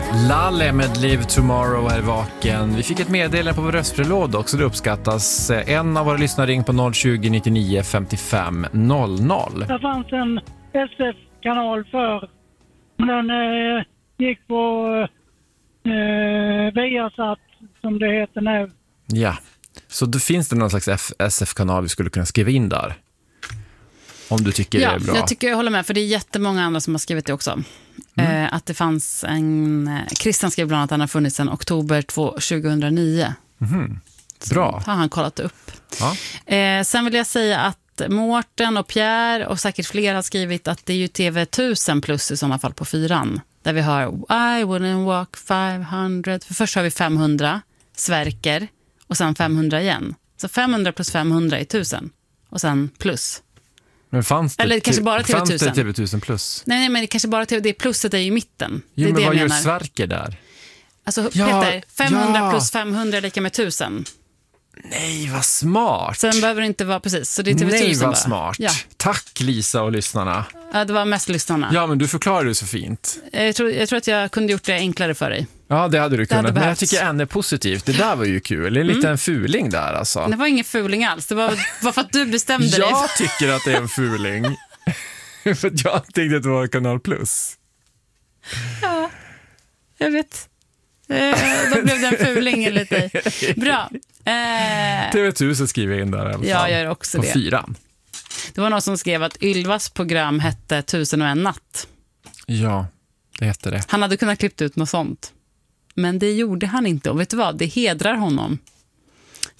Lalle med Live Tomorrow är vaken. Vi fick ett meddelande på vår röstbrevlåd också, det uppskattas. En av våra lyssnare ring på 020 99 55 00. Det fanns en SF-kanal för. Den gick på Viasat som det heter nu. Ja, så då finns det någon slags SF-kanal vi skulle kunna skriva in där. Om du tycker det är bra. Jag tycker jag håller med, för det är jättemånga andra som har skrivit det också. Att det fanns Christian skrev bland annat att den har funnits sedan oktober 2009. Bra. Har han kollat upp. Ja. Sen vill jag säga att Mårten och Pierre och säkert fler har skrivit att det är ju TV1000 plus i sådana fall på 4:an. Där vi har I wouldn't walk 500. För först har vi 500 Sverker och sen 500 igen. Så 500 plus 500 är 1000. Och sen plus. Men fanns det, eller kanske bara TV1000. Fanns det TV1000 plus? Nej, men det kanske bara det plusset är ju i mitten. Jo, det är men det vad jag gör menar. Sverker där? Alltså Peter, 500 plus 500 är lika med 1000. Nej, vad smart. Sen behöver det inte vara precis. Så det är TV1000. Nej, vad bara. smart. Ja. Tack Lisa och lyssnarna. Ja, det var mest lyssnarna. Ja, men du förklarar det så fint. Jag tror att jag kunde gjort det enklare för dig. Ja, det hade du kunnat. Men jag behövts. tycker än är positivt. Det där var ju kul. Det är lite en fuling där alltså. Det var ingen fuling alls. Det var för att du bestämde dig. Jag tycker att det är en fuling. För att jag tänkte att det var Kanal Plus. Ja, jag vet. Då blev den fulingen lite. Bra. TV1000 skriver jag in där i alla fall. Ja, jag gör också på det. 4:an. Det var någon som skrev att Ylvas program hette 1001 natt. Ja, det heter det. Han hade kunnat klippt ut något sånt. Men det gjorde han inte. Och vet du vad? Det hedrar honom.